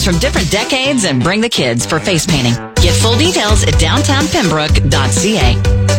photos from different decades and bring the kids for face painting. Get full details at downtownpembroke.ca.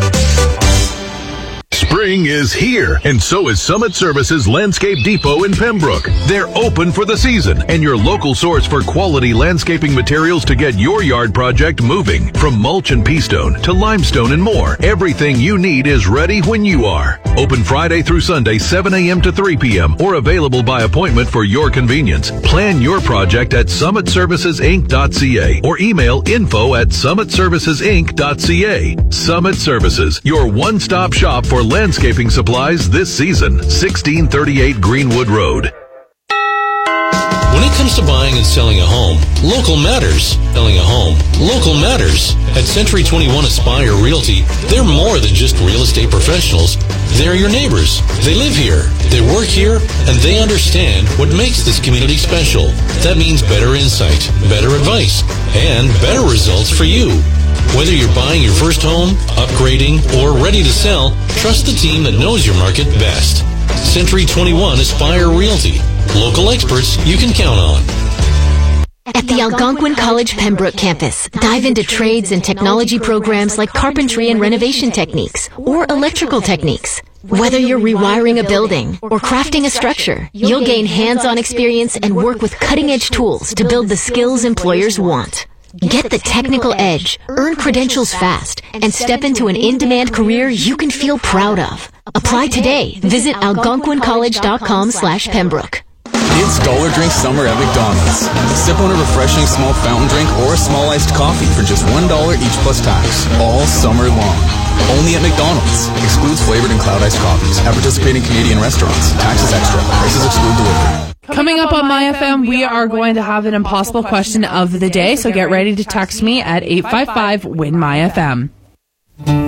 Spring is here, and so is Summit Services Landscape Depot in Pembroke. They're open for the season, and your local source for quality landscaping materials to get your yard project moving. From mulch and pea stone to limestone and more, everything you need is ready when you are. Open Friday through Sunday, 7 a.m. to 3 p.m., or available by appointment for your convenience. Plan your project at summitservicesinc.ca or email info@summitservicesinc.ca. Summit Services, your one-stop shop for landscaping supplies this season. 1638 Greenwood Road. When it comes to buying and selling a home, local matters. Selling a home, local matters. At Century 21 Aspire Realty, they're more than just real estate professionals. They're your neighbors. They live here, they work here, and they understand what makes this community special. That means better insight, better advice, and better results for you. Whether you're buying your first home, upgrading, or ready to sell, trust the team that knows your market best. Century 21 Aspire Realty. Local experts you can count on. At the Algonquin College Pembroke campus, dive into trades and technology programs like carpentry and renovation techniques or electrical techniques. Whether you're rewiring a building or crafting a structure, you'll gain hands-on experience and work with cutting-edge tools to build the skills employers want. Get the technical edge, earn credentials fast, and step into an in-demand career you can feel proud of. Apply today. Visit algonquincollege.com/Pembroke. It's Dollar Drink Summer at McDonald's. Sip on a refreshing small fountain drink or a small iced coffee for just $1 each plus tax, all summer long. Only at McDonald's. Excludes flavored and cloud iced coffees. At participating Canadian restaurants. Taxes extra. Prices exclude delivery. Coming up on MyFM, we are going to have an impossible question of the day, so get ready to text me at 855-WIN-MyFM.